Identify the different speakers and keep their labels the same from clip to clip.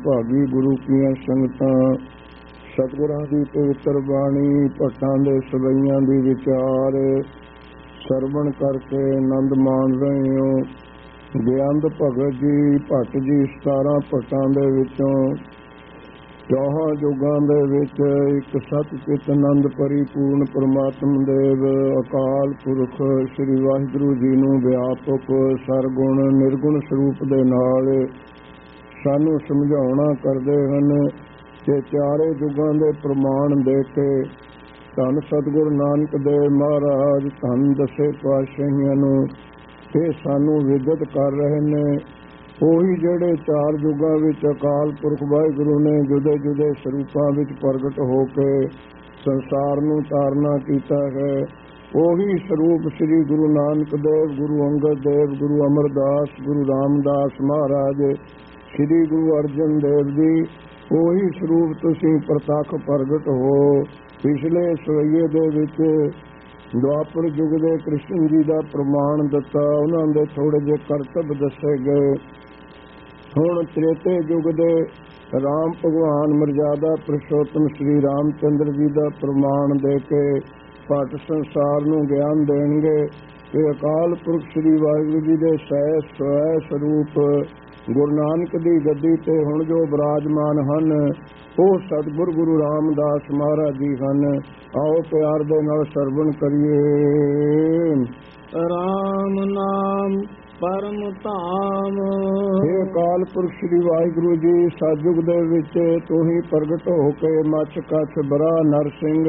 Speaker 1: ਭਾਗੀ ਗੁਰੂ ਕੀਆਂ ਸੰਗਤਾਂ ਸਤਿਗੁਰਾਂ ਦੀ ਪਵਿੱਤਰ ਬਾਣੀ ਭੱਟਾਂ ਦੇ ਸਵਈਆਂ ਦੀ ਵਿਚਾਰ ਸਰਵਣ ਕਰਕੇ ਆਨੰਦ ਮਾਣ ਰਹੇ ਹੋ। ਗਿਆਨੰਦ ਭਗਤ ਜੀ ਭੱਟ ਜੀ 17 ਭੱਟਾਂ ਦੇ ਵਿੱਚੋਂ 4 ਯੁੱਗਾਂ ਦੇ ਵਿੱਚ ਇੱਕ ਸਤ ਚਿਤ ਆਨੰਦ ਪਰਿਪੂਰਨ ਪਰਮਾਤਮ ਦੇਵ ਅਕਾਲ ਪੁਰਖ ਸ੍ਰੀ ਵਾਹਿਗੁਰੂ ਜੀ ਨੂੰ ਵਿਆਪਕ ਸਰਗੁਣ ਨਿਰਗੁਣ ਸਰੂਪ ਦੇ ਨਾਲ ਸਾਨੂੰ ਸਮਝਾਉਣਾ ਕਰਦੇ ਹਨ ਕਿ ਚਾਰੇ ਯੁੱਗਾਂ ਦੇ ਪ੍ਰਮਾਣ ਦੇ ਕੇ ਧੰਨ ਸਤਿਗੁਰੂ ਨਾਨਕ ਦੇਵ ਮਹਾਰਾਜ ਧੰਨ ਦਸੇ ਪਾਤਸ਼ਾਹੀਆਂ ਨੂੰ ਇਹ ਸਾਨੂੰ ਵਿਦਿਤ ਕਰ ਰਹੇ ਨੇ। ਉਹੀ ਜਿਹੜੇ 4 ਯੁੱਗਾਂ ਵਿੱਚ ਅਕਾਲ ਪੁਰਖ ਵਾਹਿਗੁਰੂ ਨੇ ਜੁਦੇ ਜੁਦੇ ਸਰੂਪਾਂ ਵਿੱਚ ਪ੍ਰਗਟ ਹੋ ਕੇ ਸੰਸਾਰ ਨੂੰ ਤਾਰਨਾ ਕੀਤਾ ਹੈ, ਉਹੀ ਸਰੂਪ ਸ੍ਰੀ ਗੁਰੂ ਨਾਨਕ ਦੇਵ, ਗੁਰੂ ਅੰਗਦ ਦੇਵ, ਗੁਰੂ ਅਮਰਦਾਸ, ਗੁਰੂ ਰਾਮਦਾਸ ਮਹਾਰਾਜ, ਸ੍ਰੀ ਗੁਰੂ ਅਰਜਨ ਦੇਵ ਜੀ, ਉਹੀ ਸਰੂਪ ਤੁਸੀਂ ਪ੍ਰਤੱਖ ਪ੍ਰਗਟ ਹੋ। ਪਿਛਲੇ ਸਵਈਏ ਦੇ ਵਿੱਚ ਦੁਆਪਰ ਯੁੱਗ ਦੇ ਕ੍ਰਿਸ਼ਨ ਜੀ ਦਾ ਪ੍ਰਮਾਣ ਦਿੱਤਾ, ਉਹਨਾਂ ਦੇ ਥੋੜੇ ਜਿਹੇ ਕਰਤੱਵ ਦੱਸੇ ਗਏ। ਹੁਣ ਤ੍ਰੇਤੇ ਯੁੱਗ ਦੇ ਰਾਮ ਭਗਵਾਨ ਮਰਜ਼ਾਦਾ ਪੁਰਸ਼ੋਤਮ ਸ੍ਰੀ ਰਾਮ ਚੰਦਰ ਜੀ ਦਾ ਪ੍ਰਮਾਣ ਦੇ ਕੇ ਭੱਟ ਸੰਸਾਰ ਨੂੰ ਗਿਆਨ ਦੇਣਗੇ ਕਿ ਅਕਾਲ ਪੁਰਖ ਸ੍ਰੀ ਵਾਹਿਗੁਰੂ ਜੀ ਦੇ ਸਵੈ ਸਰੂਪ ਗੁਰੂ ਨਾਨਕ ਦੀ ਗੱਦੀ ਤੇ ਹੁਣ ਜੋ ਬਿਰਾਜਮਾਨ ਹਨ ਉਹ ਸਤਿਗੁਰ ਗੁਰੂ ਰਾਮਦਾਸ ਮਹਾਰਾਜ ਜੀ ਹਨ। ਆਓ ਪਿਆਰ ਦੇ ਨਾਲ ਸਰਵਣ ਕਰੀਏ।
Speaker 2: ਰਾਮ ਨਾਮ ਪਰਮ ਧਾਮ।
Speaker 1: ਇਹ ਅਕਾਲ ਪੁਰਖ ਸ੍ਰੀ ਵਾਹਿਗੁਰੂ ਜੀ ਸਤਿਯੁਗ ਦੇ ਵਿੱਚ ਤੂੰ ਹੀ ਪ੍ਰਗਟ ਹੋ ਕੇ ਮੱਛ ਕੱਛ ਬਰਾ ਨਰ ਸਿੰਘ,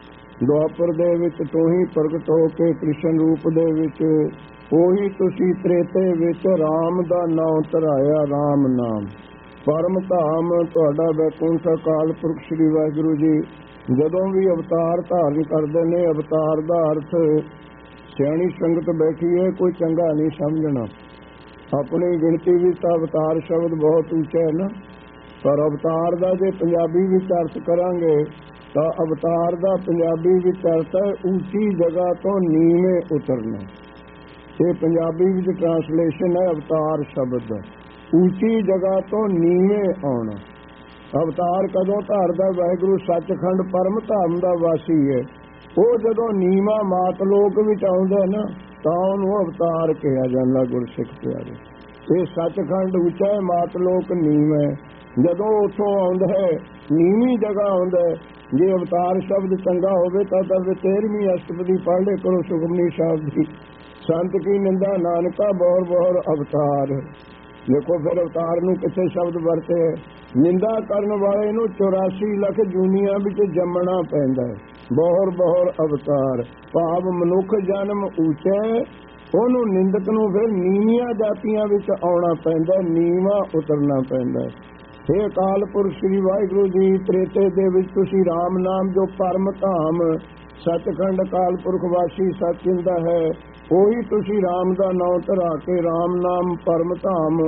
Speaker 1: ਦੁਆਪਰ ਦੇ ਵਿੱਚ ਤੂੰ ਹੀ ਪ੍ਰਗਟ ਹੋ ਕੇ ਕ੍ਰਿਸ਼ਨ ਰੂਪ ਦੇ ਵਿੱਚ, ਉਹੀ ਤੁਸੀਂ ਤ੍ਰੇਤੇ ਵਿੱਚ ਰਾਮ ਦਾ ਨਾਮ ਧਰਾਇਆ, ਰਾਮ ਨਾਮ ਪਰਮ ਧਾਮ ਤੁਹਾਡਾ ਵੈਕੁੰਠ ਅਕਾਲ ਪੁਰਖ ਸ੍ਰੀ ਵਾਹਿਗੁਰੂ ਜੀ ਜਦੋਂ ਵੀ ਅਵਤਾਰ ਧਾਰਨ ਕਰਦੇ ਨੇ, ਅਵਤਾਰ ਦਾ ਅਰਥ ਸਿਆਣੀ ਸੰਗਤ ਬੈਠੀ ਹੈ ਕੋਈ ਚੰਗਾ ਨਹੀਂ ਸਮਝਣਾ। ਆਪਣੀ ਗਿਣਤੀ ਵਿੱਚ ਤਾਂ ਅਵਤਾਰ ਸ਼ਬਦ ਬਹੁਤ ਉੱਚਾ ਹੈ ਨਾ, ਪਰ ਅਵਤਾਰ ਦਾ ਜੇ ਪੰਜਾਬੀ ਵਿੱਚ ਅਰਥ ਕਰਾਂਗੇ ਤਾਂ ਅਵਤਾਰ ਦਾ ਪੰਜਾਬੀ ਵਿੱਚ ਅਰਥ ਹੈ ਉੱਚੀ ਜਗ੍ਹਾ ਤੋਂ ਨੀਵੇਂ ਉਤਰਨਾ। ਇਹ ਪੰਜਾਬੀ ਵਿੱਚ ਟ੍ਰਾਂਸਲੇਸ਼ਨ ਹੈ ਅਵਤਾਰ ਸ਼ਬਦ ਦਾ, ਉੱਚੀ ਜਗ੍ਹਾ ਤੋਂ ਨੀਵੇਂ ਆਉਣਾ। ਅਵਤਾਰ ਕਦੋਂ ਧਾਰਦਾ? ਵਾਹਿਗੁਰੂ ਸੱਚਖੰਡ ਪਰਮ ਧਾਮ ਦਾ ਵਾਸੀ ਹੈ, ਉਹ ਜਦੋਂ ਨੀਵਾਂ ਮਾਤ ਲੋਕ ਵਿੱਚ ਆਉਂਦਾ ਨਾ ਤਾਂ ਉਹਨੂੰ ਅਵਤਾਰ ਕਿਹਾ ਜਾਂਦਾ। ਗੁਰਸਿੱਖ ਪਿਆਰੇ, ਇਹ ਸੱਚਖੰਡ ਉੱਚਾ ਹੈ, ਮਾਤ ਲੋਕ ਨੀਵਾਂ ਹੈ। ਜਦੋਂ ਉੱਥੋਂ ਆਉਂਦਾ ਹੈ ਨੀਵੀਂ ਜਗ੍ਹਾ ਆਉਂਦਾ ਹੈ, ਜੇ ਅਵਤਾਰ ਸ਼ਬਦ ਚੰਗਾ ਹੋਵੇ ਤਾਂ 13ਵੀਂ ਅਸ਼ਟਪਦੀ ਪੜ੍ਹ ਲੈ ਕਰੋ ਸੁਖਮਨੀ ਸਾਹਿਬ ਦੀ। ਸੰਤ ਕੀ ਨਿੰਦਾ ਨਾਨਕਾ ਬੋਰ ਬੋਰ ਅਵਤਾਰ। ਦੇਖੋ ਫਿਰ ਅਵਤਾਰ ਨੂੰ ਕਿੱਥੇ ਸ਼ਬਦ ਵਰਤੇ? ਨਿੰਦਾ ਕਰਨ ਵਾਲੇ ਨੂੰ 84 ਲੱਖ ਜੂਨੀਆਂ ਵਿੱਚ ਜੰਮਣਾ ਪੈਂਦਾ ਹੈ। ਬੋਰ ਬੋਰ ਅਵਤਾਰ ਭਾਵ ਮਨੁੱਖ ਜਨਮ ਉੱਚਾ, ਉਹਨੂੰ ਨਿੰਦਕ ਨੂੰ ਫਿਰ ਨੀਵੀਆਂ ਜਾਤੀਆਂ ਵਿੱਚ ਆਉਣਾ ਪੈਂਦਾ, ਨੀਵਾਂ ਉਤਰਨਾ ਪੈਂਦਾ। ਇਹ ਅਕਾਲ ਪੁਰਖ ਸ੍ਰੀ ਵਾਹਿਗੁਰੂ ਜੀ ਤ੍ਰੇਤੇ ਦੇ ਵਿੱਚ ਤੁਸੀਂ ਰਾਮ ਨਾਮ ਜੋ ਪਰਮ ਧਾਮ ਸੱਚਖੰਡ ਅਕਾਲ ਪੁਰਖ ਵਾਸੀ ਸੱਚਿੰਦਾ ਹੈ, ਉਹੀ ਤੁਸੀਂ ਰਾਮ ਦਾ ਨਾਮ ਧਰਾ ਕੇ ਰਾਮ ਨਾਮ ਪਰਮ ਧਾਮ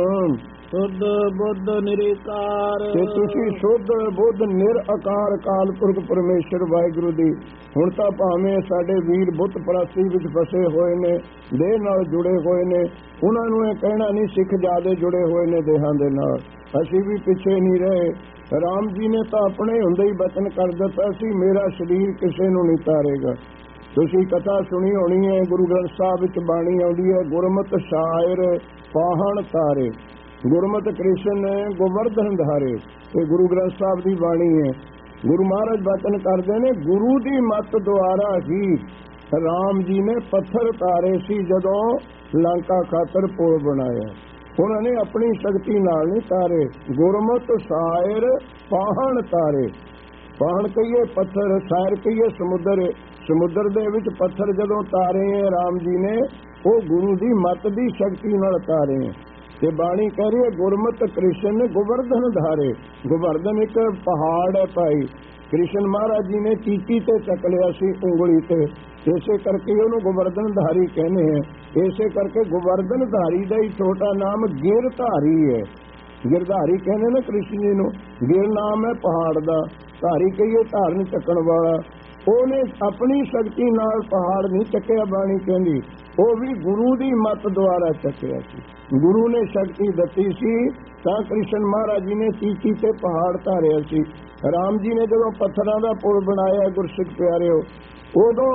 Speaker 2: ਸੁਧ ਬੁੱਧ ਨਿਰਕਾਰ,
Speaker 1: ਤੇ ਤੁਸੀਂ ਸੁਧ ਬੁੱਧ ਨਿਰਆਕਾਰ ਅਕਾਲ ਪੁਰਖ ਪਰਮੇਸ਼ਰ ਵਾਹਿਗੁਰੂ ਦੀ। ਹੁਣ ਤਾਂ ਭਾਵੇਂ ਸਾਡੇ ਵੀਰ ਬੁੱਤ ਪ੍ਰਸਤੀ ਵਿੱਚ ਫਸੇ ਹੋਏ ਨੇ, ਦੇਹ ਨਾਲ ਜੁੜੇ ਹੋਏ ਨੇ, ਉਹਨਾਂ ਨੂੰ ਇਹ ਕਹਿਣਾ ਨਹੀਂ ਸਿੱਖ ਜਿਆਦੇ ਜੁੜੇ ਹੋਏ ਨੇ ਦੇਹਾਂ ਦੇ ਨਾਲ, ਅਸੀਂ ਵੀ ਪਿੱਛੇ ਨਹੀਂ ਰਹੇ। ਰਾਮ ਜੀ ਨੇ ਤਾਂ ਆਪਣੇ ਹੁੰਦੇ ਹੀ ਬਚਨ ਕਰ ਦਿੱਤਾ ਸੀ ਮੇਰਾ ਸਰੀਰ ਕਿਸੇ ਨੂੰ ਨਹੀਂ ਤਾਰੇਗਾ। ਤੁਸੀਂ ਕਥਾ ਸੁਣੀ ਹੋਣੀ ਹੈ, ਗੁਰੂ ਗ੍ਰੰਥ ਸਾਹਿਬ ਵਿੱਚ ਬਾਣੀ ਆਉਂਦੀ ਹੈ, ਗੁਰਮਤਿ ਸ਼ਾਇਰ ਪਾਹਣ ਤਾਰੇ, ਗੁਰਮਤਿ ਕ੍ਰਿਸ਼ਨ ਗੋਵਰਧਨ ਧਾਰੇ। ਇਹ ਗੁਰੂ ਗ੍ਰੰਥ ਸਾਹਿਬ ਦੀ ਬਾਣੀ ਹੈ। ਗੁਰੂ ਮਹਾਰਾਜ ਬਚਨ ਕਰਦੇ ਨੇ ਗੁਰੂ ਦੀ ਮੱਤ ਦੁਆਰਾ ਹੀ ਰਾਮ ਜੀ ਨੇ ਪੱਥਰ ਤਾਰੇ ਸੀ ਜਦੋਂ ਲੰਕਾ ਖਾਤਰ ਪੁਲ ਬਣਾਇਆ। ਉਹਨਾਂ ਨੇ ਆਪਣੀ ਸ਼ਕਤੀ ਨਾਲ ਨਹੀਂ ਤਾਰੇ, ਗੁਰਮਤਿ ਸ਼ਾਇਰ ਪਾਹਣ ਤਾਰੇ। ਪਾਹਣ ਕਹੀਏ ਪੱਥਰ, ਸ਼ਾਇਰ ਕਹੀਏ ਸਮੁੰਦਰ। ਸਮੁੰਦਰ ਦੇ ਵਿੱਚ ਪੱਥਰ ਜਦੋਂ ਤਾਰੇ ਰਾਮ ਜੀ ਨੇ, ਉਹ ਗੁਰੂ ਦੀ ਮੱਤ ਦੀ ਸ਼ਕਤੀ ਨਾਲ ਤਾਰੇ। ਤੇ ਬਾਣੀ ਕਹਿ ਰਹੀ ਹੈ ਗੁਰਮਤਿ ਕ੍ਰਿਸ਼ਨ ਗੋਵਰਧਨ ਧਾਰੇ। ਗੋਵਰਧਨ ਇੱਕ ਪਹਾੜ ਹੈ ਭਾਈ, ਕ੍ਰਿਸ਼ਨ ਮਹਾਰਾਜ ਜੀ ਨੇ ਚੀਟੀ ਤੇ ਚੱਕ ਲਿਆ ਸੀ ਉਂਗਲੀ ਤੇ, ਇਸੇ ਕਰਕੇ ਉਹਨੂੰ ਗੋਵਰਧਨ ਧਾਰੀ ਕਹਿੰਦੇ ਹੈ। ਇਸੇ ਕਰਕੇ ਗੋਵਰਧਨ ਧਾਰੀ ਦਾ ਹੀ ਛੋਟਾ ਨਾਮ ਗਿਰਧਾਰੀ ਹੈ। ਗਿਰਧਾਰੀ ਕਹਿੰਦੇ ਨੇ ਕ੍ਰਿਸ਼ਨ ਜੀ ਨੂੰ। ਗਿਰ ਨਾਮ ਹੈ ਪਹਾੜ ਦਾ, ਧਾਰੀ ਕਹੀਏ ਧਾਰਨ ਚੱਕਣ ਵਾਲਾ। ਉਹਨੇ ਆਪਣੀ ਸ਼ਕਤੀ ਨਾਲ ਪਹਾੜ ਨਹੀਂ ਚੱਕਿਆ, ਬਾਣੀ ਕਹਿੰਦੀ ਉਹ ਵੀ ਗੁਰੂ ਦੀ ਮੱਤ ਦੁਆਰਾ ਚੱਕਿਆ ਸੀ। ਗੁਰੂ ਨੇ ਸ਼ਕਤੀ ਦਿੱਤੀ ਸੀ ਤਾਂ ਕ੍ਰਿਸ਼ਨ ਮਹਾਰਾਜ ਜੀ ਨੇ ਚੀਚੀ ਤੇ ਪਹਾੜ ਧਾਰਿਆ ਸੀ। ਰਾਮ ਜੀ ਨੇ ਜਦੋਂ ਪੱਥਰਾਂ ਦਾ ਪੁਲ ਬਣਾਇਆ ਗੁਰਸਿੱਖ ਪਿਆਰਿਓ, ਉਦੋਂ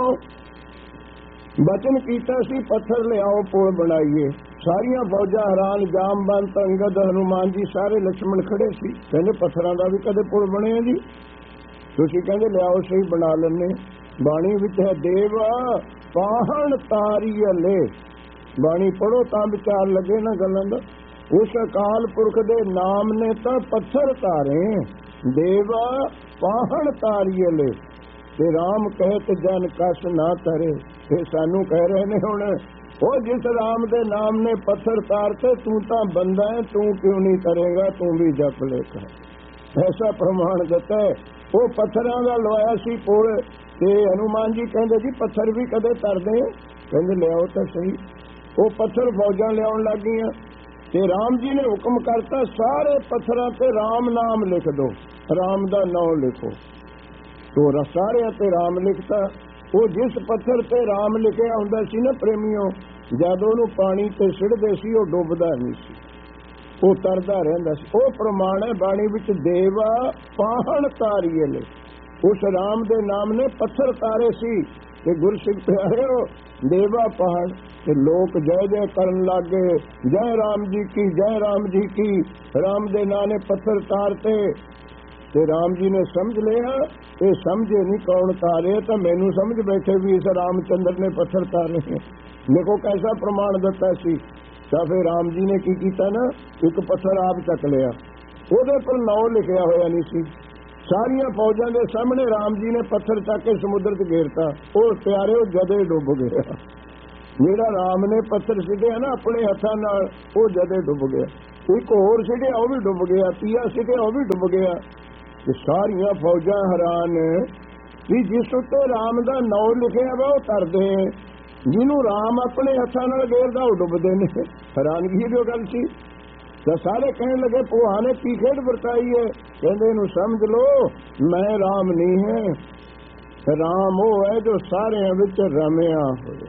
Speaker 1: ਬਚਨ ਕੀਤਾ ਸੀ ਪੱਥਰ ਲਿਆਓ ਪੁਲ ਬਣਾਈਏ। ਸਾਰੀਆਂ ਫੌਜਾਂ ਹੈਰਾਨ, ਜਾਮਵੰਤ, ਅੰਗਦ, ਹਨੂਮਾਨ ਜੀ ਸਾਰੇ ਲਛਮਣ ਖੜੇ ਸੀ, ਕਹਿੰਦੇ ਪੱਥਰਾਂ ਦਾ ਵੀ ਕਦੇ ਪੁਲ ਬਣਿਆ ਜੀ? ਤੁਸੀਂ ਕਹਿੰਦੇ ਲਿਆਓ ਸਹੀ ਬਣਾ ਲੈਣੇ। ਬਾਣੀ ਵਿੱਚ ਹੈ ਦੇਵ ਪਾਹਣ ਤਾਰੀਅਲੇ, ਬਾਣੀ ਪੜੋ ਤਾਂ ਵਿਚਾਰ ਲੱਗੇ ਨਾ ਗੱਲਾਂ ਦਾ। ਉਸ ਅਕਾਲ ਪੁਰਖ ਦੇ ਨਾਮ ਨੇ ਤਾਂ ਪੱਥਰ ਤਾਰੇ, ਦੇਵ ਪਾਹਣ ਤਾਰੀਅਲੇ ਤੇ ਰਾਮ ਕਹਿਤ ਜਨ ਕਸ ਨਾ ਤਰੇ। ਤੇ ਸਾਨੂੰ ਕਹਿ ਰਹੇ ਨੇ ਹੁਣ ਉਹ ਜਿਸ ਰਾਮ ਦੇ ਨਾਮ ਨੇ ਪੱਥਰ ਤਾਰਤੇ, ਤੂੰ ਤਾਂ ਬੰਦਾ ਹੈ, ਤੂੰ ਕਿਉਂ ਨਹੀਂ ਕਰੇਗਾ, ਤੂੰ ਵੀ ਜਪ ਲੇਖ। ਐਸਾ ਪ੍ਰਮਾਣ ਦਿੱਤਾ। ਉਹ ਪੱਥਰਾਂ ਦਾ ਲਵਾਇਆ ਸੀ ਪੁਲ ਤੇ ਹਨੂਮਾਨ ਜੀ ਕਹਿੰਦੇ ਜੀ ਪੱਥਰ ਵੀ ਕਦੇ ਤਰਦੇ? ਕਹਿੰਦੇ ਲਿਆਓ ਤਾਂ ਸਹੀ। ਉਹ ਪੱਥਰ ਫੌਜਾਂ ਲਿਆਉਣ ਲੱਗ ਗਈਆਂ ਤੇ ਰਾਮ ਜੀ ਨੇ ਹੁਕਮ ਕਰਤਾ ਸਾਰੇ ਪੱਥਰਾਂ ਤੇ ਰਾਮ ਨਾਮ ਲਿਖ ਦੋ, ਰਾਮ ਦਾ ਨਾਮ ਲਿਖੋ। ਤੋ ਸਾਰਿਆਂ ਤੇ ਰਾਮ ਲਿਖਤਾ। ਉਹ ਜਿਸ ਪੱਥਰ ਤੇ ਰਾਮ ਲਿਖਿਆ ਹੁੰਦਾ ਸੀ ਨਾ ਪ੍ਰੇਮੀਓ, ਜਦ ਉਹਨੂੰ ਪਾਣੀ ਤੇ ਸਿੱਟਦੇ ਸੀ ਉਹ ਡੁੱਬਦਾ ਨਹੀਂ ਸੀ, ਉਹ ਤਰਦਾ ਰਹਿੰਦਾ ਸੀ। ਉਹ ਪ੍ਰਮਾਣ ਹੈ ਬਾਣੀ ਵਿੱਚ ਦੇਵਾ ਪਾਹਣ ਤਾਰੀਅਲੇ। ਉਸ ਰਾਮ ਦੇ ਨਾਮ ਨੇ ਪੱਥਰ ਤਾਰੇ ਸੀ ਤੇ ਗੁਰਸਿੱਖ ਪਿਆਰਿਓ ਦੇਵਾ ਪਹਾੜ ਤੇ ਲੋਕ ਜੈ ਜੈ ਕਰਨ ਲੱਗੇ, ਜੈ ਰਾਮ ਜੀ ਕੀ, ਜੈ ਰਾਮ ਜੀ ਕੀ। ਰਾਮ ਦੇ ਨਾਂ ਨੇ ਪੱਥਰ ਤਾਰਤੇ ਤੇ ਰਾਮ ਜੀ ਨੇ ਸਮਝ ਲਿਆ ਇਹ ਸਮਝੇ ਨਹੀਂ ਕੌਣ ਤਾਰੇ, ਤਾਂ ਮੈਨੂੰ ਸਮਝ ਬੈਠੇ ਵੀ ਇਸ ਰਾਮਚੰਦਰ ਨੇ ਪੱਥਰ ਤਾਰੇ। ਦੇਖੋ ਕੈਸਾ ਪ੍ਰਮਾਣ ਦਿੱਤਾ ਸੀ। ਤਾਂ ਫਿਰ ਰਾਮ ਜੀ ਨੇ ਕੀ ਕੀਤਾ ਨਾ, ਇੱਕ ਪੱਥਰ ਆਪ ਚੱਕ ਲਿਆ, ਉਹਦੇ ਪਰ ਨਾਮ ਲਿਖਿਆ ਹੋਇਆ ਨਹੀਂ ਸੀ। ਸਾਰੀਆਂ ਫੌਜਾਂ ਦੇ ਸਾਹਮਣੇ ਰਾਮ ਜੀ ਨੇ ਪੱਥਰ ਚੱਕ ਕੇ ਸਮੁੰਦਰ 'ਚ ਘੇਰਤਾ। ਉਹ ਪਿਆਰਿਓ ਜਦੇ ਡੁੱਬ ਗਿਆ। ਜਿਹੜਾ ਰਾਮ ਨੇ ਪੱਥਰ ਸਿੱਟਿਆ ਨਾ ਆਪਣੇ ਹੱਥਾਂ ਨਾਲ, ਉਹ ਜਦੇ ਡੁੱਬ ਗਿਆ। ਇੱਕ ਹੋਰ ਸਿੱਟਿਆ ਉਹ ਵੀ ਡੁੱਬ ਗਿਆ, ਤੀਆ ਸਿੱਟਿਆ ਉਹ ਵੀ ਡੁੱਬ ਗਿਆ। ਤੇ ਸਾਰੀਆਂ ਫੌਜਾਂ ਹੈਰਾਨ ਵੀ ਜਿਸ ਉੱਤੇ ਰਾਮ ਦਾ ਨਾਮ ਲਿਖਿਆ ਵਾ ਉਹ ਤਰਦੇ, ਜਿਹਨੂੰ ਰਾਮ ਆਪਣੇ ਹੱਥਾਂ ਨਾਲ ਘੇਰਦਾ ਉਹ ਡੁੱਬਦੇ ਨੇ। ਹੈਰਾਨਗੀ ਦੀ ਗੱਲ ਸੀ। ਤਾਂ ਸਾਰੇ ਕਹਿਣ ਲੱਗੇ ਭੂਆ ਨੇ ਕੀ ਖੇਡ ਵਰਤਾਈ ਹੈ? ਕਹਿੰਦੇ ਇਹਨੂੰ ਸਮਝ ਲੋ ਮੈਂ ਰਾਮ ਨਹੀਂ ਹੈ, ਰਾਮ ਉਹ ਹੈ ਜੋ ਸਾਰਿਆਂ ਵਿੱਚ ਰਮਿਆ ਹੋਇਆ।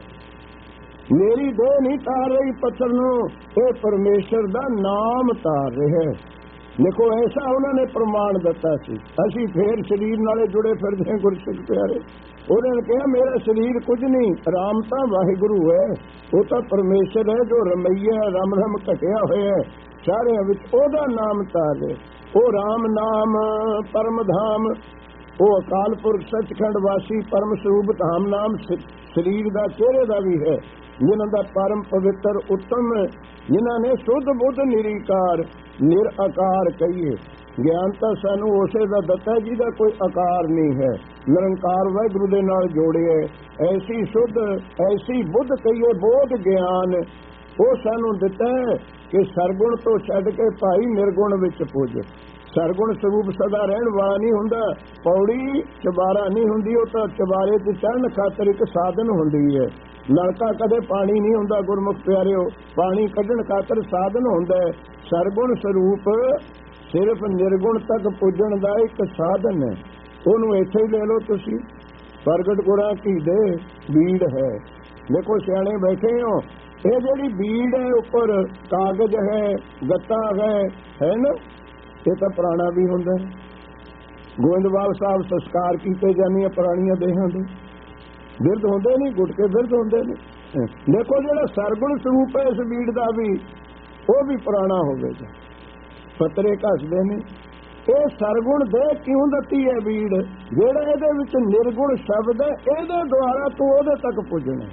Speaker 1: ਮੇਰੀ ਦੇਹ ਨਹੀਂ ਤਾਰ ਰਹੀ ਪੱਥਰ ਨੂੰ, ਇਹ ਪਰਮੇਸ਼ਰ ਦਾ ਨਾਮ ਤਾਰ ਰਿਹਾ। ਦੇਖੋ ਐਸਾ ਉਹਨਾਂ ਨੇ ਪ੍ਰਮਾਣ ਦਿੱਤਾ ਸੀ। ਅਸੀਂ ਫੇਰ ਸਰੀਰ ਨਾਲੇ ਜੁੜੇ ਫਿਰਦੇ ਹਾਂ ਗੁਰਸਿੱਖ ਪਿਆਰੇ। ਉਹਨਾਂ ਨੇ ਕਿਹਾ ਮੇਰਾ ਸਰੀਰ ਕੁਝ ਨਹੀਂ, ਰਾਮ ਤਾਂ ਵਾਹਿਗੁਰੂ ਹੈ, ਉਹ ਤਾਂ ਪਰਮੇਸ਼ਰ ਹੈ ਜੋ ਰਮਈਆ ਰਮ ਰਮ ਘਟਿਆ ਹੋਇਆ ਸਾਰਿਆਂ ਵਿੱਚ, ਉਹਦਾ ਨਾਮ ਤਾਰੇ। ਉਹ ਰਾਮ ਨਾਮ ਪਰਮ ਧਾਮ, ਉਹ ਅਕਾਲ ਪੁਰਖ ਸੱਚਖੰਡ ਵਾਸੀ ਪਰਮ ਸਰੂਪ ਧਾਮ ਨਾਮ ਸਰੀਰ ਦਾ ਚਿਹਰੇ ਦਾ ਵੀ ਹੈ, ਜਿਨ੍ਹਾਂ ਦਾ ਪਰਮ ਪਵਿੱਤਰ ਉੱਤਮ, ਜਿਨ੍ਹਾਂ ਨੇ ਸੁਧ ਬੁੱਧ ਨਿਰੀਕਾਰ ਨਿਰਆਕਾਰ ਕਹੀਏ। ਗਿਆਨ ਤਾਂ ਸਾਨੂੰ ਉਸੇ ਦਾ ਦਿੱਤਾ ਜਿਹਦਾ ਕੋਈ ਆਕਾਰ ਨਹੀਂ ਹੈ, ਨਿਰੰਕਾਰ ਵਾਹਿਗੁਰੂ ਦੇ ਨਾਲ ਜੋੜਿਆ। ਐਸੀ ਸੁਧ ਐਸੀ ਬੁੱਧ ਕਹੀਏ ਬੋਧ ਗਿਆਨ ਉਹ ਸਾਨੂੰ ਦਿੱਤਾ ਹੈ ਕਿ ਸਰਗੁਣ ਤੋਂ ਛੱਡ ਕੇ ਭਾਈ ਨਿਰਗੁਣ ਵਿੱਚ ਪੁੱਜ। ਸਰਗੁਣ ਸਰੂਪ ਸਦਾ ਰਹਿਣ ਵਾਲਾ ਨਹੀਂ ਹੁੰਦਾ, ਪੌੜੀ ਚਬਾਰਾ ਨਹੀਂ ਹੁੰਦੀ, ਉਹ ਤਾਂ ਚਬਾਰੇ ਤੇ ਚੜ੍ਹਨ ਖਾਤਰ ਇੱਕ ਸਾਧਨ ਹੁੰਦੀ ਹੈ। ਨਲਕਾ ਕਦੇ ਪਾਣੀ ਨਹੀਂ ਹੁੰਦਾ ਗੁਰਮੁਖ ਪਿਆਰਿਓ, ਪਾਣੀ ਕੱਢਣ ਖਾਤਰ ਸਾਧਨ ਹੁੰਦਾ ਹੈ। ਸਰਗੁਣ ਸਰੂਪ ਸਿਰਫ ਨਿਰਗੁਣ ਤੱਕ ਪੁੱਜਣ ਦਾ ਇੱਕ ਸਾਧਨ ਹੈ। ਉਹਨੂੰ ਇੱਥੇ ਹੀ ਲੈ ਲਓ ਤੁਸੀਂ। ਪ੍ਰਗਟ ਗੁਰਾਂ ਕੀ ਦੇ ਬੀੜ ਹੈ। ਦੇਖੋ ਸਿਆਣੇ ਬੈਠੇ ਹੋ, ਇਹ ਜਿਹੜੀ ਬੀੜ ਹੈ ਉੱਪਰ ਕਾਗਜ਼ ਹੈ, ਗੱਤਾ ਹੈ ਨਾ, ਇਹ ਤਾਂ ਪੁਰਾਣਾ ਵੀ ਹੁੰਦਾ ਹੈ। ਗੋਇੰਦਵਾਲ ਸਾਹਿਬ ਸੰਸਕਾਰ ਕੀਤੇ ਜਾਂਦੀਆਂ ਪੁਰਾਣੀਆਂ ਦੇਹਾਂ ਦੇ ਬਿਰਧ ਹੁੰਦੇ ਨਹੀਂ, ਗੁਟਕੇ ਬਿਰਧ ਹੁੰਦੇ ਨੇ। ਦੇਖੋ ਜਿਹੜਾ ਸਰਗੁਣ ਸਰੂਪ ਹੈ ਇਸ ਬੀੜ ਦਾ ਵੀ, ਉਹ ਵੀ ਪੁਰਾਣਾ ਹੋਵੇਗਾ। ਪੱਤਰੇ ਘਸਦੇ ਨੇ। ਇਹ ਸਰਗੁਣ ਦੇ ਕਿਉਂ ਦਿੱਤੀ ਹੈ ਬੀੜ? ਜਿਹੜਾ ਇਹਦੇ ਵਿੱਚ ਨਿਰਗੁਣ ਸ਼ਬਦ ਹੈ ਇਹਦੇ ਦੁਆਰਾ ਤੂੰ ਉਹਦੇ ਤੱਕ ਪੁੱਜਣਾ।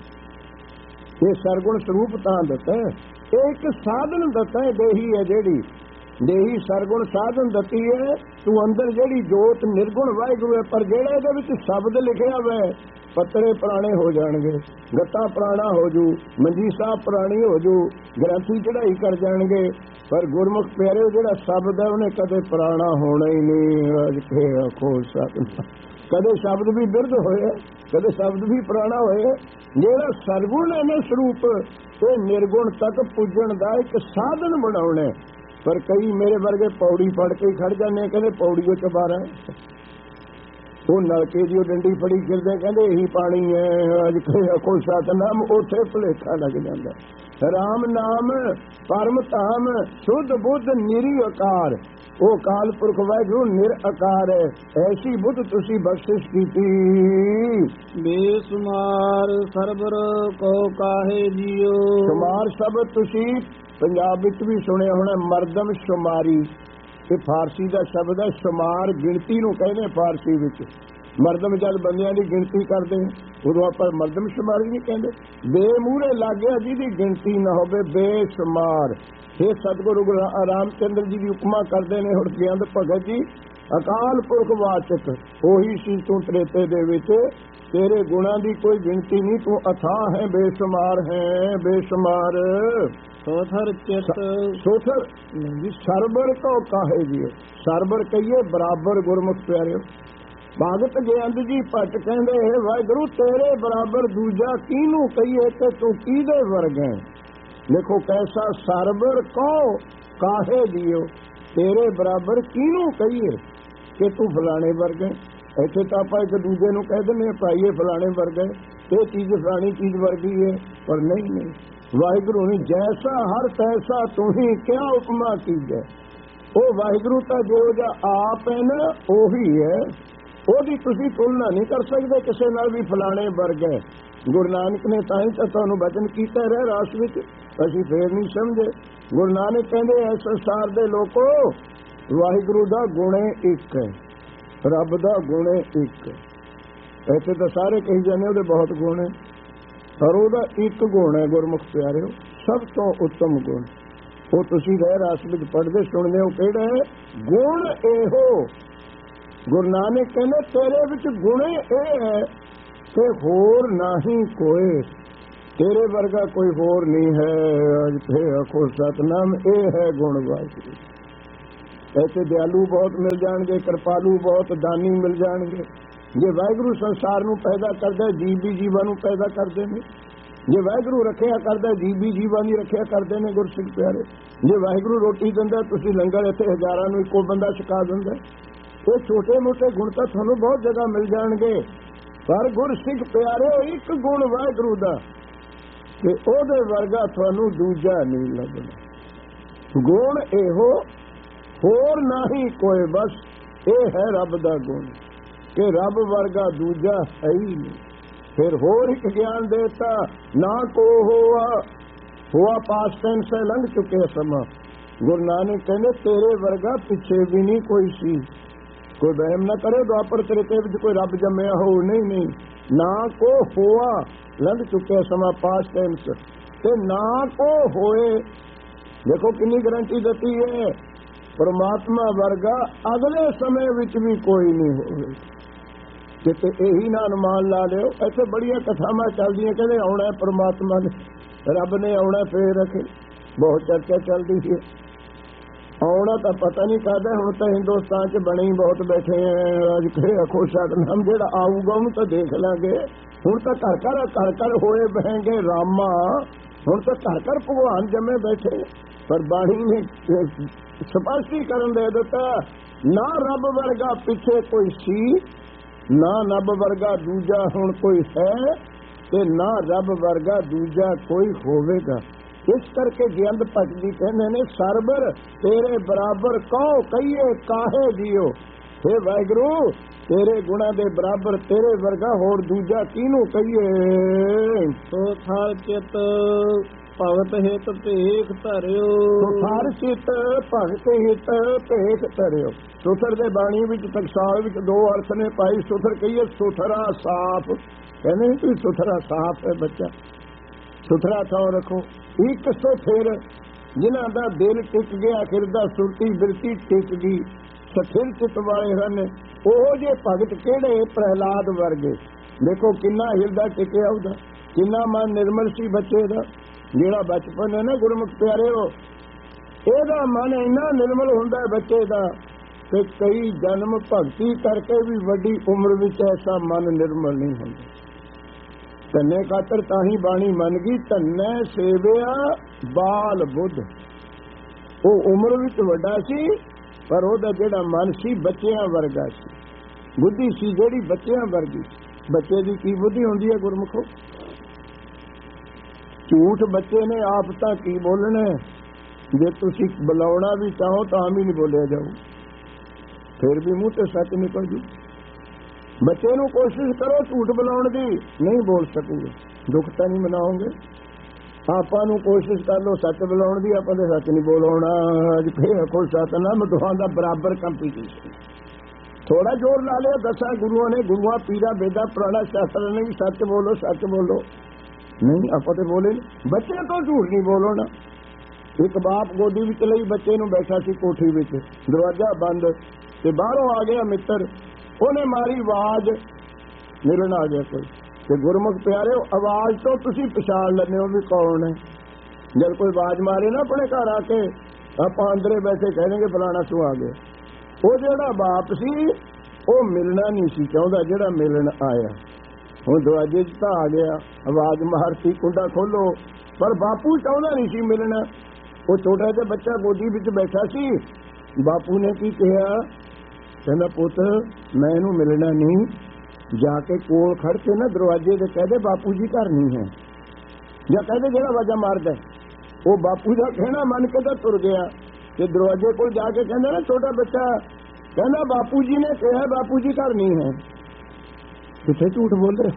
Speaker 1: ਇਹ ਸਰਗੁਣ ਸਰੂਪ ਤਾਂ ਦਿੱਤਾ, ਇਹ ਇੱਕ ਸਾਧਨ ਦਿੱਤਾ ਹੈ। ਦੇਹੀ ਹੈ ਜਿਹੜੀ ਦੇਹੀ ਸਰਗੁਣ ਸਾਧਨ ਦਿੱਤੀ ਹੈ। ਤੂੰ ਅੰਦਰ ਜਿਹੜੀ ਜੋਤ ਨਿਰਗੁਣ ਵਾਹਿਗੁਰੂ ਹੈ, ਪਰ ਜਿਹੜਾ ਇਹਦੇ ਵਿੱਚ ਸ਼ਬਦ ਲਿਖਿਆ ਹੋਇਆ, ਪੱਤਰੇ ਪੁਰਾਣੇ ਹੋ ਜਾਣਗੇ, ਗੱਤਾ ਪੁਰਾਣਾ ਹੋ ਜੂ, ਮੰਜੀ ਸਾਹਿਬ ਪੁਰਾਣੀ ਹੋ ਜੂ, ਗ੍ਰੰਥੀ ਚੜਾਈ ਕਰ ਜਾਣਗੇ, ਪਰ ਗੁਰਮੁਖ ਪਿਆਰਿਓ ਜਿਹੜਾ ਸ਼ਬਦ ਹੈ ਉਹਨੇ ਕਦੇ ਪੁਰਾਣਾ ਹੋਣਾ ਹੀ ਨਹੀਂ। ਅੱਜ ਕੇ ਖੋਲ ਸਕਦਾ ਕਦੇ ਸ਼ਬਦ ਵੀ ਬਿਰਧ ਹੋਇਆ, ਕਦੇ ਸ਼ਬਦ ਵੀ ਪੁਰਾਣਾ ਹੋਇਆ। ਜਿਹੜਾ ਸਰਗੁਣ ਹੈ ਨਾ ਸਰੂਪ, ਇਹ ਨਿਰਗੁਣ ਤੱਕ ਪੁੱਜਣ ਦਾ ਇੱਕ ਸਾਧਨ ਬਣਾਉਣਾ। ਪਰ ਕਈ ਮੇਰੇ ਵਰਗੇ ਪੌੜੀ ਫੜ ਕੇ ਖੜ ਜਾਂਦੇ, ਕਹਿੰਦੇ ਪੌੜੀਓ ਚਬਾਰਾ। ਉਹ ਨਲਕੇ ਦੀ ਉਹ ਡੰਡੀ ਫੜੀ ਫਿਰਦੇ, ਕਹਿੰਦੇ ਇਹੀ ਪਾਣੀ ਹੈ, ਅੱਜ ਕੋ ਸਤਨਾਮ, ਉੱਥੇ ਭੁਲੇਖਾ ਲੱਗ ਜਾਂਦਾ। ਰਾਮ ਨਾਮ ਪਰਮ ਧਾਮ, ਸੁਧ ਬੁੱਧ ਨਿਰੀ ਆਕਾਰ, ਉਹ ਕਾਲ ਪੁਰਖ ਵਾਹਿਗੁਰੂ ਨਿਰਆਕਾਰ ਹੈ। ਐਸੀ ਬੁੱਧ ਤੁਸੀਂ ਬਖਸ਼ਿਸ਼ ਕੀਤੀ।
Speaker 2: ਬੇਸੁਮਾਰ ਸਰਬਰ ਕੋ ਕਾਹੇ ਜੀਓ।
Speaker 1: ਸ਼ੁਮਾਰ ਸ਼ਬਦ ਤੁਸੀਂ ਪੰਜਾਬ ਵਿੱਚ ਵੀ ਸੁਣਿਆ ਹੋਣਾ, ਮਰਦਮ ਸ਼ੁਮਾਰੀ, ਇਹ ਫਾਰਸੀ ਦਾ ਸ਼ਬਦ ਹੈ। ਸ਼ੁਮਾਰ ਗਿਣਤੀ ਨੂੰ ਕਹਿੰਦੇ ਫਾਰਸੀ ਵਿੱਚ। ਮਰਦਮ ਜਦ ਬੰਦਿਆਂ ਦੀ ਗਿਣਤੀ ਕਰਦੇ ਉਦੋਂ ਆਪਾਂ ਮਰਦਮ ਸ਼ੁਮਾਰੀ ਨਹੀਂ ਕਹਿੰਦੇ। ਬੇਮੂਹਰੇ ਲਾਗਿਆ ਜਿਹਦੀ ਗਿਣਤੀ ਨਾ ਹੋਵੇ, ਬੇਸ਼ੁਮਾਰ। ਇਹ ਸਤਿਗੁਰੂ ਰਾਮਚੰਦਰ ਜੀ ਦੀ ਉਪਮਾ ਕਰਦੇ ਨੇ ਹੁਣ ਗਿਆਨ ਭਗਤ ਜੀ, ਅਕਾਲ ਪੁਰਖ ਵਾਚਕ ਉਹੀ ਸੀ ਤੂੰ ਤ੍ਰੇਤੇ ਦੇ ਵਿੱਚ, ਤੇਰੇ ਗੁਣਾਂ ਦੀ ਕੋਈ ਗਿਣਤੀ ਨਹੀਂ, ਤੂੰ ਅਥਾਹ ਹੈ, ਬੇਸ਼ੁਮਾਰ ਹੈ, ਬੇਸ਼ੁਮਾਰ।
Speaker 2: ਸੋਥਰ ਚਿਤ
Speaker 1: ਸੋਥਰ ਸਰਬਰ ਕੋ ਕਾਹੇ ਜੀ, ਸਰਬਰ ਕਹੀਏ ਬਰਾਬਰ ਗੁਰਮੁਖ ਪਿਆਰਿਓ। ਭਗਤ ਗਿਆਨ ਜੀ ਭੱਟ ਕਹਿੰਦੇ ਵਾਹਿਗੁਰੂ ਤੇਰੇ ਬਰਾਬਰ ਦੂਜਾ ਕਿਹਨੂੰ ਕਹੀਏ ਤੇ ਤੂੰ ਕਿਹਦੇ ਵਰਗਾ। ਦੇਖੋ ਕੈਸਾ ਸਰਬਰ ਕੋ ਕਾਹੇ ਜੀਓ, ਤੇਰੇ ਬਰਾਬਰ ਕਿਹਨੂੰ ਕਹੀਏ ਕਿ ਤੂੰ ਫਲਾਣੇ ਵਰਗਾ। ਇੱਥੇ ਤਾਂ ਆਪਾਂ ਇੱਕ ਦੂਜੇ ਨੂੰ ਕਹਿ ਦਿੰਦੇ ਹਾਂ ਭਾਈ ਇਹ ਫਲਾਣੇ ਵਰਗਾ, ਇਹ ਚੀਜ਼ ਫਲਾਣੀ ਚੀਜ਼ ਵਰਗੀ ਹੈ, ਪਰ ਨਹੀਂ। ਵਾਹਿਗੁਰੂ ਨੇ ਜੈਸਾ ਹਰ ਤੈਸਾ ਤੂੰ ਹੀ ਕਿਆ ਉਪਮਾ ਕੀਜੈ। ਉਹ ਵਾਹਿਗੁਰੂ ਤਾਂ ਜੋ ਜਿਹਾ ਆਪ ਹੈ ਨਾ ਉਹੀ ਹੈ, ਉਹਦੀ ਤੁਸੀਂ ਤੁਲਨਾ ਨਹੀਂ ਕਰ ਸਕਦੇ ਕਿਸੇ ਨਾਲ ਵੀ ਫਲਾਣੇ ਵਰਗਾ। ਗੁਰੂ ਨਾਨਕ ਨੇ ਤਾਂ ਹੀ ਤਾਂ ਤੁਹਾਨੂੰ ਬਚਨ ਕੀਤਾ ਰਹਿ ਰਾਸ ਵਿੱਚ, ਅਸੀਂ ਫੇਰ ਨਹੀਂ ਸਮਝੇ। ਗੁਰੂ ਨਾਨਕ ਕਹਿੰਦੇ ਇਸ ਸੰਸਾਰ ਦੇ ਲੋਕੋ ਵਾਹਿਗੁਰੂ ਦਾ ਗੁਣ ਇੱਕ ਹੈ, ਰੱਬ ਦਾ ਗੁਣ ਇੱਕ। ਇੱਥੇ ਤਾਂ ਸਾਰੇ ਕਹੀ ਜਾਂਦੇ ਉਹਦੇ ਬਹੁਤ ਗੁਣ ਹੈ, ਪਰ ਉਹਦਾ ਇੱਕ ਗੁਣ ਹੈ ਗੁਰਮੁਖ ਪਿਆਰਿਓ, ਸਭ ਤੋਂ ਉੱਤਮ ਗੁਣ। ਉਹ ਤੁਸੀਂ ਰਹਿ ਰਾਸ ਵਿੱਚ ਪੜ੍ਹਦੇ ਸੁਣਦੇ ਹੋ, ਕਿਹੜਾ ਹੈ ਗੁਣ ਇਹੋ। ਗੁਰੂ ਨਾਨਕ ਕਹਿੰਦੇ ਤੇਰੇ ਵਿੱਚ ਗੁਣ ਇਹ ਹੈ ਕਿ ਹੋਰ ਨਹੀਂ ਕੋਈ, ਤੇਰੇ ਵਰਗਾ ਕੋਈ ਹੋਰ ਨਹੀਂ ਹੈ। ਅੱਜ ਫੇਰ ਆਖੋ ਸਤਨਾਮ, ਇਹ ਹੈ ਗੁਣ ਵਾਹਿਗੁਰੂ। ਐਸੇ ਦਿਆਲੂ ਬਹੁਤ ਮਿਲ ਜਾਣਗੇ, ਕਿਰਪਾਲੂ ਬਹੁਤ, ਦਾਨੀ ਮਿਲ ਜਾਣਗੇ। ਜੇ ਵਾਹਿਗੁਰੂ ਸੰਸਾਰ ਨੂੰ ਪੈਦਾ ਕਰਦਾ, ਜੀਵ ਵੀ ਜੀਵਾਂ ਨੂੰ ਪੈਦਾ ਕਰਦੇ ਨੇ। ਜੇ ਵਾਹਿਗੁਰੂ ਰੱਖਿਆ ਕਰਦਾ, ਜੀਵ ਵੀ ਜੀਵਾਂ ਦੀ ਰੱਖਿਆ ਕਰਦੇ ਨੇ ਗੁਰਸਿੱਖ ਪਿਆਰੇ। ਜੇ ਵਾਹਿਗੁਰੂ ਰੋਟੀ ਦਿੰਦਾ, ਤੁਸੀਂ ਲੰਗਰ ਇੱਥੇ ਹਜ਼ਾਰਾਂ ਨੂੰ ਇੱਕੋ ਬੰਦਾ ਛਕਾ ਦਿੰਦਾ। ਇਹ ਛੋਟੇ ਮੋਟੇ ਗੁਣ ਤਾਂ ਤੁਹਾਨੂੰ ਬਹੁਤ ਜਗ੍ਹਾ ਮਿਲ ਜਾਣਗੇ, ਪਰ ਗੁਰਸਿੱਖ ਪਿਆਰਿਓ ਇੱਕ ਗੁਣ ਵਾਹਿਗੁਰੂ ਦਾ ਕਿ ਉਹਦੇ ਵਰਗਾ ਤੁਹਾਨੂੰ ਦੂਜਾ ਨਹੀਂ ਲੱਭਣਾ। ਗੁਣ ਇਹੋ, ਹੋਰ ਨਹੀਂ ਕੋਈ, ਬਸ ਇਹ ਹੈ ਰੱਬ ਦਾ ਗੁਣ ਕਿ ਰੱਬ ਵਰਗਾ ਦੂਜਾ ਹੈ ਹੀ ਨਹੀਂ। ਫਿਰ ਹੋਰ ਇੱਕ ਗਿਆਨ ਦੇਤਾ, ਨਾ ਕੋ ਹੋਆ ਪਾਸ ਟੈਂਸ ਹੈ, ਲੰਘ ਚੁੱਕੇ ਸਮਾਂ। ਗੁਰੂ ਨਾਨਕ ਕਹਿੰਦੇ ਤੇਰੇ ਵਰਗਾ ਪਿੱਛੇ ਵੀ ਨਹੀਂ ਕੋਈ ਸੀ। ਕੋਈ ਵਹਿਮ ਨਾ ਕਰੇ ਦੁਆਪਰ ਤ੍ਰੇਤੇ ਵਿੱਚ ਕੋਈ ਰੱਬ ਜੰਮਿਆ ਹੋ, ਨਹੀਂ। ਨਾ ਕੋ ਹੋਆ, ਲੰਘ ਚੁੱਕਿਆ ਸਮਾਂ ਪਾਸ ਟੈਂਸ, ਤੇ ਨਾ ਕੋ ਹੋਏ। ਦੇਖੋ ਕਿੰਨੀ ਗਰੰਟੀ ਦਿੱਤੀ ਹੈ, ਪਰਮਾਤਮਾ ਵਰਗਾ ਅਗਲੇ ਸਮੇਂ ਵਿੱਚ ਵੀ ਕੋਈ ਨਹੀਂ ਹੋਵੇ। ਕਿਤੇ ਇਹੀ ਨਾ ਅਨੁਮਾਨ ਲਾ ਲਿਓ। ਇੱਥੇ ਬੜੀਆਂ ਕਥਾਵਾਂ ਚੱਲਦੀਆਂ, ਕਹਿੰਦੇ ਆਉਣਾ ਪਰਮਾਤਮਾ ਨੇ, ਰੱਬ ਨੇ ਆਉਣਾ, ਫੇਰ ਰੱਖੇ ਬਹੁਤ ਚਰਚਾ ਚੱਲਦੀ ਸੀ। ਆਉਣਾ ਤਾਂ ਪਤਾ ਨਹੀਂ ਕਰਦਾ, ਹੁਣ ਤਾਂ ਹਿੰਦੁਸਤਾਨ 'ਚ ਬਣੇ ਹੀ ਬਹੁਤ ਬੈਠੇ ਆ। ਅੱਜ ਕਹੇ ਆਖੋ ਸਤਨਾਮ, ਜਿਹੜਾ ਆਊਗਾ ਉਹਨੂੰ ਤਾਂ ਦੇਖ ਲਾਂਗੇ। ਹੁਣ ਤਾਂ ਘਰ ਘਰ ਹੋਏ ਬਹਿਣਗੇ ਰਾਮਾ, ਹੁਣ ਤਾਂ ਘਰ ਭਗਵਾਨ ਜੰਮੇ ਬੈਠੇ। ਪਰ ਬਾਣੀ ਨੇ ਸਪਸ਼ਟੀਕਰਨ ਦੇ ਦਿੱਤਾ, ਨਾ ਰੱਬ ਵਰਗਾ ਪਿੱਛੇ ਕੋਈ ਸੀ, ਨਾ ਰੱਬ ਵਰਗਾ ਦੂਜਾ ਹੁਣ ਕੋਈ ਹੈ, ਤੇ ਨਾ ਰੱਬ ਵਰਗਾ ਦੂਜਾ ਕੋਈ ਹੋਵੇਗਾ। ਇਸ ਕਰਕੇ ਗਿਆਨ ਭਗਤ ਜੀ ਕਹਿੰਦੇ ਨੇ ਸਰਬਰ ਤੇਰੇ ਬਰਾਬਰ ਕਹੋ ਕਹੀਏ ਕਾਹੇ ਜੀਓ। हे ਵਾਹਿਗੁਰੂ ਤੇਰੇ ਗੁਣਾਂ ਦੇ ਬਰਾਬਰ ਤੇਰੇ ਵਰਗਾ ਹੋਰ ਦੂਜਾ ਕਿਹਨੂੰ ਕਹੀਏ।
Speaker 2: ਸੋ ਥਾਰ ਚਿਤ ਭਗਤ ਹਿਤ ਭੇਖ ਧਰਿਓ।
Speaker 1: ਸੁਥਰ ਚਿਤ ਭਗਤ ਹਿਤ ਭੇਖ ਧਰਿਓ। ਸੁਥਰ ਦੇ ਬਾਣੀ ਵਿੱਚ ਟਕਸਾਲ ਵਿੱਚ ਦੋ ਅਰਥ ਨੇ ਭਾਈ। ਸੁਥਰ ਕਹੀਏ ਸੁਥਰਾ ਸਾਫ, ਕਹਿੰਦੇ ਤੁਸੀਂ ਸੁਥਰਾ ਸਾਫ ਹੈ ਬੱਚਾ, ਸੁਥਰਾ ਥਾਂ ਰੱਖੋ। ਇੱਕ ਸੁਥਿਰ ਜਿਨ੍ਹਾਂ ਦਾ ਦਿਲ ਟਿਕ ਗਿਆ, ਹਿਰਦਾ ਸੁਰਤੀ ਬਿਰਤੀ ਟਿਕ ਗਈ, ਸਥਿਰ ਚਿੱਤ ਵਾਲੇ ਹਨ। ਉਹ ਜੇ ਭਗਤ ਕਿਹੜੇ? ਪ੍ਰਹਿਲਾਦ ਵਰਗੇ। ਦੇਖੋ ਕਿੰਨਾ ਹਿਰਦਾ ਟਿਕਿਆ ਉਹਦਾ, ਕਿੰਨਾ ਮਨ ਨਿਰਮਲ ਸੀ ਬੱਚੇ ਦਾ। ਜਿਹੜਾ ਬਚਪਨ ਹੈ ਨਾ ਗੁਰਮੁਖ ਪਿਆਰਿਓ, ਇਹਦਾ ਮਨ ਇੰਨਾ ਨਿਰਮਲ ਹੁੰਦਾ ਬੱਚੇ ਦਾ ਕਿ ਕਈ ਜਨਮ ਭਗਤੀ ਕਰਕੇ ਵੀ ਵੱਡੀ ਉਮਰ ਵਿੱਚ ਐਸਾ ਮਨ ਨਿਰਮਲ ਨਹੀਂ ਹੁੰਦਾ। ਧੰਨੇ ਖਾਤਰ ਤਾਂ ਹੀ ਬਾਣੀ ਮੰਨ ਗਈ, ਧੰਨੇ ਸੇਵਿਆ ਬਾਲ ਬੁੱਧ। ਉਹ ਉਮਰ ਵਿੱਚ ਵੱਡਾ ਸੀ, ਪਰ ਉਹਦਾ ਜਿਹੜਾ ਮਨ ਸੀ ਬੱਚਿਆਂ ਵਰਗਾ ਸੀ। ਬੁੱਧੀ ਸੀ ਜਿਹੜੀ ਬੱਚਿਆਂ ਵਰਗੀ। ਬੱਚੇ ਦੀ ਕੀ ਬੁੱਧੀ ਹੁੰਦੀ ਹੈ ਗੁਰਮੁਖੋ? ਝੂਠ ਬੱਚੇ ਨੇ ਆਪ ਤਾਂ ਕੀ ਬੋਲਣਾ, ਜੇ ਤੁਸੀਂ ਬੁਲਾਉਣਾ ਵੀ ਚਾਹੋ ਤਾਂ ਵੀ ਨਹੀਂ ਬੋਲਿਆ ਜਾਊ, ਫਿਰ ਵੀ ਮੂੰਹ ਤੇ ਸੱਚ ਨਿਕਲ ਜੂ। ਬੱਚੇ ਨੂੰ ਕੋਸ਼ਿਸ਼ ਕਰੋ ਝੂਠ ਬੁਲਾਉਣ ਦੀ, ਨਹੀਂ ਬੋਲ ਸਕੂਗੇ, ਦੁੱਖ ਤਾਂ ਨਹੀਂ ਮਨਾਓਗੇ। ਆਪਾਂ ਨੂੰ ਕੋਸ਼ਿਸ਼ ਕਰ ਲੋ ਸੱਚ ਬੁਲਾਉਣ ਦੀ, ਆਪਾਂ ਦੇ ਸੱਚ ਨਹੀਂ ਬੋਲਣਾ। ਅੱਜ ਫੇਰ ਕੋਈ ਸਤਨਾਮ ਦੁਆਂ ਦਾ ਬਰਾਬਰ ਕੰਪੀਟੀਸ਼ਨ। ਥੋੜਾ ਜ਼ੋਰ ਲਾ ਲਿਆ ਦਸਾਂ ਗੁਰੂਆਂ ਨੇ, ਗੁਰੂਆਂ ਪੀਰਾਂ ਬੇਦਾ ਪੁਰਾਣਾ ਸ਼ਾਸਤਰ ਨੇ ਵੀ ਸੱਚ ਬੋਲੋ ਸੱਚ ਬੋਲੋ, ਨਹੀਂ ਆਪਾਂ ਤੇ ਬੋਲੇ। ਬੱਚੇ ਤੋਂ ਝੂਠ ਨਹੀਂ ਬੋਲਣਾ। ਇੱਕ ਬਾਪ ਗੋਦੀ ਵਿੱਚ ਲਈ ਬੱਚੇ ਨੂੰ, ਬੈਠਾ ਸੀ ਕੋਠੀ ਵਿੱਚ, ਦਰਵਾਜ਼ਾ ਬੰਦ ਤੇ ਬਾਹਰੋਂ ਆ ਗਿਆ ਮਿੱਤਰ, ਉਹਨੇ ਮਾਰੀ ਆਵਾਜ਼, ਮਿਲਣ ਆ ਗਿਆ ਕੋਈ। ਤੇ ਗੁਰਮੁਖ ਪਿਆਰੇ, ਆਵਾਜ਼ ਤੋਂ ਤੁਸੀਂ ਪਛਾਣ ਲੈਂਦੇ ਹੋ ਵੀ ਕੌਣ ਹੈ। ਜਦ ਕੋਈ ਆਵਾਜ਼ ਮਾਰੇ ਨਾ ਆਪਣੇ ਘਰ ਆ ਕੇ, ਆਪਾਂ ਅੰਦਰੇ ਬੈਠੇ ਕਹਿਣਗੇ ਫਲਾਣਾ ਤੂੰ ਆ ਗਿਆ। ਉਹ ਜਿਹੜਾ ਬਾਪ ਸੀ ਉਹ ਮਿਲਣਾ ਨਹੀਂ ਸੀ ਚਾਹੁੰਦਾ, ਜਿਹੜਾ ਮਿਲਣ ਆਇਆ। ਹੁਣ ਦਰਵਾਜ਼ੇ 'ਚ ਤਾਂ ਆ ਗਿਆ, ਆਵਾਜ਼ ਮਾਰਤੀ ਕੁੰਡਾ ਖੋਲੋ, ਪਰ ਬਾਪੂ ਚਾਹੁੰਦਾ ਨਹੀਂ ਸੀ ਮਿਲਣਾ। ਉਹ ਛੋਟਾ ਜਿਹਾ ਬੱਚਾ ਗੋਦੀ ਵਿੱਚ ਬੈਠਾ ਸੀ। ਬਾਪੂ ਨੇ ਕੀ ਕਿਹਾ, ਕਹਿੰਦਾ ਪੁੱਤ ਮੈਂ ਇਹਨੂੰ ਮਿਲਣਾ ਨਹੀਂ, ਜਾ ਕੇ ਕੋਲ ਖੜ ਕੇ ਨਾ ਦਰਵਾਜ਼ੇ ਤੇ ਕਹਦੇ ਬਾਪੂ ਜੀ ਘਰ ਨਹੀਂ ਹੈ, ਜਾਂ ਕਹਦੇ ਜਿਹੜਾ ਆਵਾਜ਼ਾਂ ਮਾਰਦਾ। ਉਹ ਬਾਪੂ ਦਾ ਕਹਿਣਾ ਮੰਨ ਕੇ ਤਾਂ ਤੁਰ ਗਿਆ ਤੇ ਦਰਵਾਜ਼ੇ ਕੋਲ ਜਾ ਕੇ ਕਹਿੰਦਾ ਨਾ ਛੋਟਾ ਬੱਚਾ, ਕਹਿੰਦਾ ਬਾਪੂ ਜੀ ਨੇ ਕਿਹਾ ਬਾਪੂ ਜੀ ਘਰ ਨਹੀਂ ਹੈ। ਕਿੱਥੇ ਝੂਠ ਬੋਲ ਰਹੇ?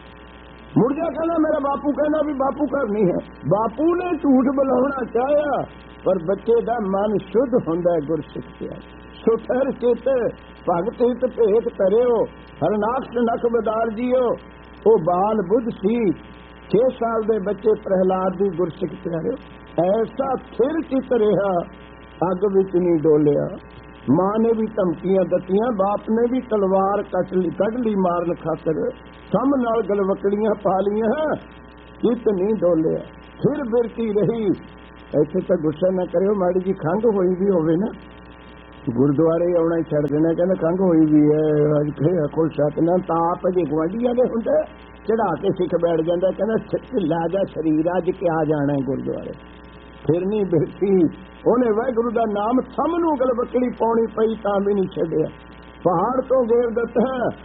Speaker 1: ਮੁੜ ਜਾ ਕਹਿੰਦਾ ਮੇਰਾ ਬਾਪੂ ਕਹਿੰਦਾ ਵੀ ਬਾਪੂ ਘਰ ਨਹੀਂ ਹੈ। ਬਾਪੂ ਨੇ ਝੂਠ ਬੁਲਾਉਣਾ ਚਾਹਿਆ, ਪਰ ਬੱਚੇ ਦਾ ਮਨ ਸ਼ੁੱਧ ਹੁੰਦਾ ਹੈ ਗੁਰਸਿੱਖ ਪਿਆ। ਸੁਥਰ ਚਿੱਤ ਭਗਤ ਹਿਤ ਭੇਟ ਕਰਿਓ, ਹਰਨਾਕਸ਼ ਨਖ ਬਦਾਰ ਜੀਓ। ਉਹ ਬਾਲ ਬੁੱਧ ਸੀ 6 ਸਾਲ ਦੇ ਬੱਚੇ ਪ੍ਰਹਿਲਾਦ ਦੀ ਗੁਰਸਿੱਖ ਪਿਆਰਿਓ। ਐਸਾ ਥਿਰ ਚਿੱਤ ਰਿਹਾ, ਅੱਗ ਵਿੱਚ ਨਹੀਂ ਡੋਲਿਆ। ਮਾਂ ਨੇ ਵੀ ਧਮਕੀਆਂ ਦਿੱਤੀਆਂ, ਬਾਪ ਨੇ ਵੀ ਤਲਵਾਰ ਕੱਢ ਲਈ ਮਾਰਨ ਖਾਤਰ, ਸਮ ਨਾਲ ਗਲਵਕੜੀਆਂ ਪਾ ਲੀਆਂ, ਚਿੱਤ ਨਹੀਂ ਡੋਲਿਆ, ਫਿਰ ਬਿਰਤੀ ਰਹੀ। ਇੱਥੇ ਤਾਂ ਗੁੱਸਾ ਨਾ ਕਰਿਓ, ਮਾੜੀ ਜੀ ਖੰਘ ਹੋਈ ਵੀ ਹੋਵੇ ਨਾ, ਗੁਰਦੁਆਰੇ ਆਉਣਾ ਹੀ ਛੱਡ ਦੇਣਾ। ਕਹਿੰਦਾ ਖੰਘ ਹੋਈ ਵੀ ਹੈ, ਅੱਜ ਫੇਰ ਕੋਈ ਸਤਨਾ ਤਾਪ ਜੇ ਗੁਆਂਢੀਆਂ ਦੇ ਹੁੰਦੇ ਚੜਾ ਕੇ ਸਿੱਖ ਬੈਠ ਜਾਂਦਾ। ਕਹਿੰਦਾ ਢਿੱਲਾ ਜਾ ਸਰੀਰ ਅੱਜ ਕਿਆ ਜਾਣਾ ਗੁਰਦੁਆਰੇ, ਫਿਰ ਨਹੀਂ ਬਿਰਤੀ। ਉਹਨੇ ਵਾਹਿਗੁਰੂ ਦਾ ਨਾਮ ਸਮ ਨੂੰ ਗਲਵਕੜੀ ਪਾਉਣੀ ਪਈ ਤਾਂ ਵੀ ਨਹੀਂ ਛੱਡਿਆ। ਪਹਾੜ ਤੋਂ ਗੇਰ ਦਿੱਤਾ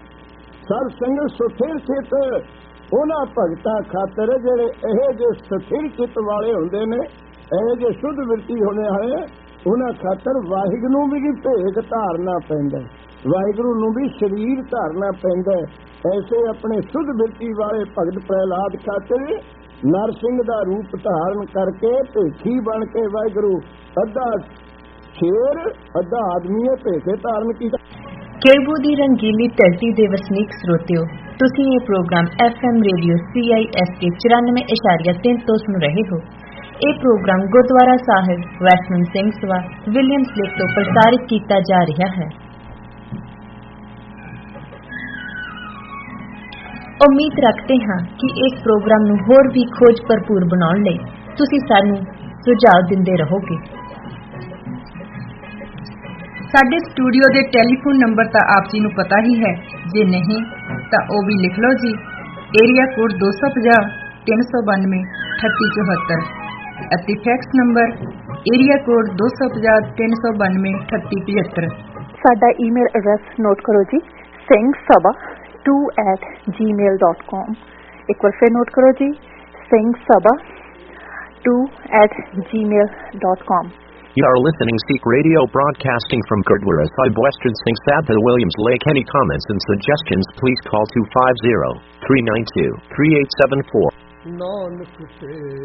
Speaker 1: ਸਰ ਸਿੰਘ ਸੁਥਿਰ ਚਿੱਤ ਉਹਨਾਂ ਭਗਤਾਂ ਖਾਤਰ ਜਿਹੜੇ ਇਹ ਜੇ ਸੁਥਿਰ ਚਿੱਤ ਵਾਲੇ ਹੁੰਦੇ ਨੇ, ਇਹ ਜੇ ਸ਼ੁੱਧ ਬਿਰਤੀ ਹੋਣੇ ਵਾਲੇ, ਉਹਨਾਂ ਖਾਤਰ ਵਾਹਿਗੁਰੂ ਨੂੰ ਵੀ ਭੇਖ ਧਾਰਨਾ ਪੈਂਦਾ, ਵਾਹਿਗੁਰੂ ਨੂੰ ਵੀ ਸਰੀਰ ਧਾਰਨਾ ਪੈਂਦਾ। ਐਸੇ ਆਪਣੇ ਸ਼ੁੱਧ ਬਿਰਤੀ ਵਾਲੇ ਭਗਤ ਪ੍ਰਹਿਲਾਦ ਖਾਤਰ ਨਰਸਿੰਘ ਦਾ ਰੂਪ ਧਾਰਨ ਕਰਕੇ ਭੇਖੀ ਬਣ ਕੇ ਵਾਹਿਗੁਰੂ ਅੱਧਾ ਸ਼ੇਰ ਅੱਧਾ ਆਦਮੀ ਭੇਖੇ ਧਾਰਨ ਕੀਤਾ।
Speaker 3: ਕੇਬੂ ਦੀ ਰੰਗੀਲੀ ਧਰਤੀ ਦੇ ਵਸਨੀਕ ਸਰੋਤਿਓ, ਤੁਸੀਂ ਇਹ ਪ੍ਰੋਗਰਾਮ FM ਰੇਡੀਓ CISK 94.3 ਤੋਂ ਸੁਣ ਰਹੇ ਹੋ। ਇਹ ਪ੍ਰੋਗਰਾਮ ਗੁਰਦੁਆਰਾ ਸਾਹਿਬ ਵੈਸ਼ਨੂ ਸਿੰਘ ਸਭਾ ਵਿਲੀਅਮਸ ਲੇਕ ਤੋਂ ਪ੍ਰਸਾਰਿਤ ਕੀਤਾ ਜਾ ਰਿਹਾ ਹੈ। ਉਮੀਦ ਰੱਖਦੇ ਹਾਂ ਕਿ ਇਸ ਪ੍ਰੋਗਰਾਮ ਨੂੰ ਹੋਰ ਵੀ ਖੋਜ ਭਰਪੂਰ ਬਣਾਉਣ ਲਈ ਤੁਸੀਂ ਸਾਨੂੰ ਸੁਝਾਅ ਦਿੰਦੇ ਰਹੋਗੇ।
Speaker 4: ਸਾਡੇ ਸਟੂਡੀਓ ਦੇ ਟੈਲੀਫੋਨ ਨੰਬਰ ਤਾਂ ਆਪ ਜੀ ਨੂੰ ਪਤਾ ਹੀ ਹੈ, ਜੇ ਨਹੀਂ ਤਾਂ ਉਹ ਵੀ ਲਿਖ ਲਓ ਜੀ। ਏਰੀਆ ਕੋਡ 250 392 3874 ਅਤੇ ਫੈਕਸ ਨੰਬਰ ਏਰੀਆ ਕੋਡ 250 392 3875।
Speaker 5: ਸਾਡਾ ਈਮੇਲ ਐਡਰੈਸ ਨੋਟ ਕਰੋ ਜੀ, singhsabha2@gmail.com। ਇੱਕ ਵਾਰ ਫਿਰ ਨੋਟ ਕਰੋ ਜੀ, singhsabha2@gmail.com।
Speaker 6: You are listening Sikh Radio broadcasting from Gurdwara Sahib Western Singh Sabha Williams Lake. Any comments and suggestions please call 250-392-3874.
Speaker 1: Nanak ਤੇ